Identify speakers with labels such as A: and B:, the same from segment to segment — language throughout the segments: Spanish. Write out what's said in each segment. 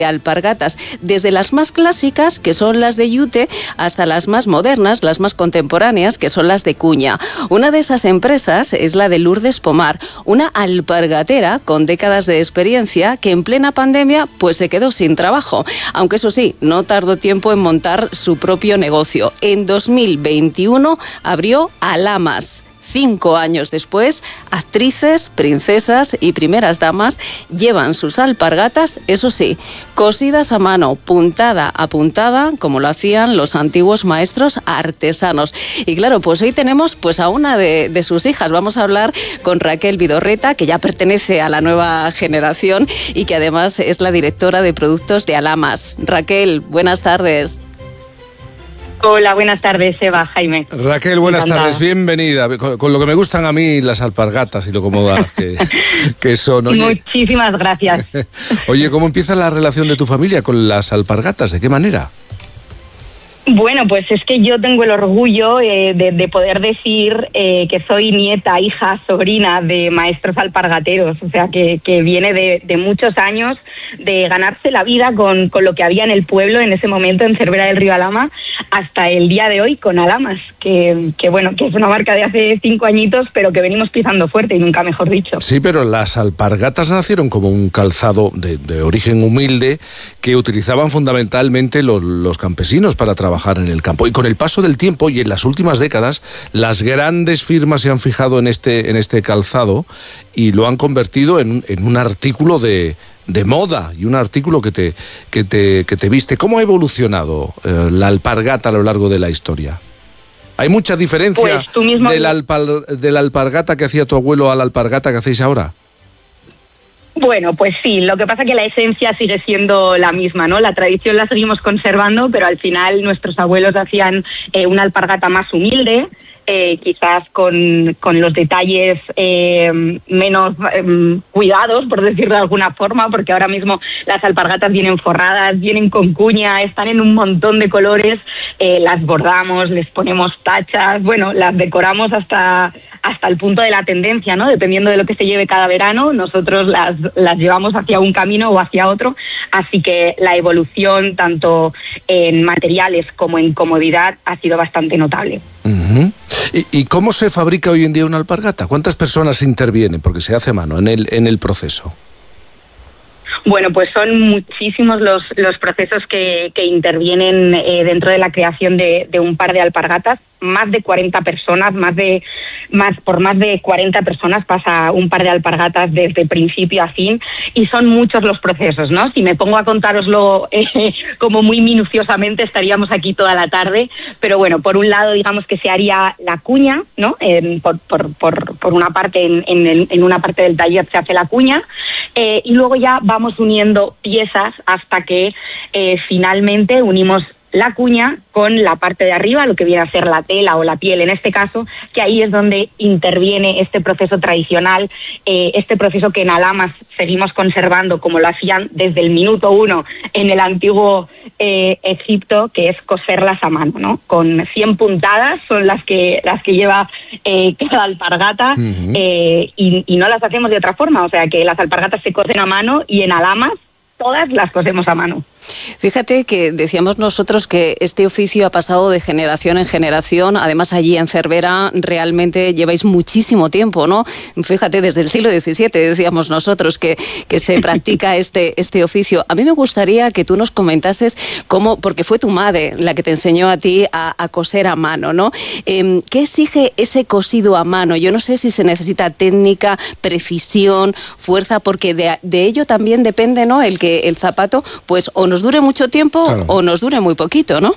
A: alpargatas, desde las más clásicas, que son las de yute, hasta las más modernas, las más contemporáneas, que son las de cuña. Una de esas empresas es la de Lourdes Pomar, una alpargatera con décadas de experiencia que en plena pandemia pues se quedó sin trabajo, aunque eso sí, no tardó tiempo en montar su propio negocio. En 2021 abrió Alamas. 5 años después, actrices, princesas y primeras damas llevan sus alpargatas, eso sí, cosidas a mano, puntada a puntada, como lo hacían los antiguos maestros artesanos. Y claro, pues hoy tenemos pues a una de sus hijas. Vamos a hablar con Raquel Vidorreta, que ya pertenece a la nueva generación y que además es la directora de productos de Alamas. Raquel, buenas tardes.
B: Hola, buenas tardes, Eva, Jaime.
C: Raquel, buenas tardes, bienvenida. Con lo que me gustan a mí las alpargatas y lo cómodas que son. Oye,
B: muchísimas gracias.
C: Oye, ¿cómo empieza la relación de tu familia con las alpargatas? ¿De qué manera?
B: Bueno, pues es que yo tengo el orgullo de poder decir que soy nieta, hija, sobrina de maestros alpargateros, o sea, que viene de muchos años de ganarse la vida con lo que había en el pueblo en ese momento, en Cervera del Río Alhama, hasta el día de hoy con Alamas, que es una marca de hace 5 añitos, pero que venimos pisando fuerte y nunca mejor dicho.
C: Sí, pero las alpargatas nacieron como un calzado de origen humilde que utilizaban fundamentalmente los campesinos para trabajar en el campo. Y con el paso del tiempo y en las últimas décadas, las grandes firmas se han fijado en este calzado y lo han convertido en un artículo de moda y un artículo que te viste. ¿Cómo ha evolucionado la alpargata a lo largo de la historia? ¿Hay mucha diferencia de la alpargata que hacía tu abuelo a la alpargata que hacéis ahora?
B: Bueno, pues sí, lo que pasa es que la esencia sigue siendo la misma, ¿no? La tradición la seguimos conservando, pero al final nuestros abuelos hacían una alpargata más humilde, quizás con los detalles menos cuidados, por decirlo de alguna forma, porque ahora mismo las alpargatas vienen forradas, vienen con cuña, están en un montón de colores, las bordamos, les ponemos tachas, bueno, las decoramos hasta el punto de la tendencia, ¿no? Dependiendo de lo que se lleve cada verano, nosotros las llevamos hacia un camino o hacia otro, así que la evolución tanto en materiales como en comodidad ha sido bastante notable.
C: Uh-huh. ¿Y cómo se fabrica hoy en día una alpargata? ¿Cuántas personas intervienen? Porque se hace a mano en el proceso.
B: Bueno, pues son muchísimos los procesos que intervienen dentro de la creación de un par de alpargatas. Más de 40 personas, por más de 40 personas pasa un par de alpargatas desde principio a fin y son muchos los procesos, ¿no? Si me pongo a contároslo como muy minuciosamente estaríamos aquí toda la tarde, pero bueno, por un lado digamos que se haría la cuña, ¿no? Por una parte, en una parte del taller se hace la cuña y luego ya vamos uniendo piezas hasta que finalmente unimos la cuña con la parte de arriba, lo que viene a ser la tela o la piel en este caso, que ahí es donde interviene este proceso tradicional, este proceso que en Alamas seguimos conservando como lo hacían desde el minuto 1 en el antiguo Egipto, que es coserlas a mano, ¿no? Con 100 puntadas son las que lleva cada alpargata. Uh-huh. Y no las hacemos de otra forma, o sea que las alpargatas se cosen a mano y en Alamas todas las cosemos a mano.
A: Fíjate que decíamos nosotros que este oficio ha pasado de generación en generación, además allí en Cervera realmente lleváis muchísimo tiempo, ¿no? Fíjate, desde el siglo XVII decíamos nosotros que se practica este oficio. A mí me gustaría que tú nos comentases cómo, porque fue tu madre la que te enseñó a ti a coser a mano, ¿no? ¿Qué exige ese cosido a mano? Yo no sé si se necesita técnica, precisión, fuerza, porque de ello también depende, ¿no? El que el zapato, pues, o nos dure mucho tiempo, claro, o nos dure muy poquito, ¿no?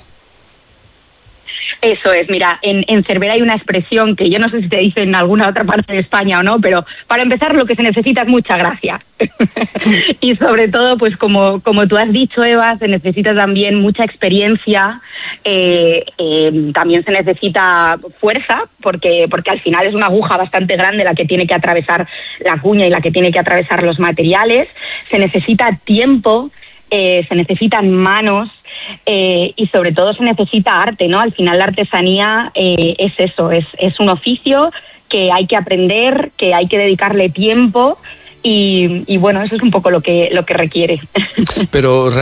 B: Eso es, mira, en Cervera hay una expresión que yo no sé si te dice en alguna otra parte de España o no, pero para empezar lo que se necesita es mucha gracia. Y sobre todo, pues como tú has dicho, Eva, se necesita también mucha experiencia, también se necesita fuerza, porque al final es una aguja bastante grande la que tiene que atravesar la cuña y la que tiene que atravesar los materiales, se necesita tiempo, se necesitan manos, y sobre todo se necesita arte, ¿no? Al final la artesanía es eso, es un oficio que hay que aprender, que hay que dedicarle tiempo y bueno, eso es un poco lo que requiere.
C: Pero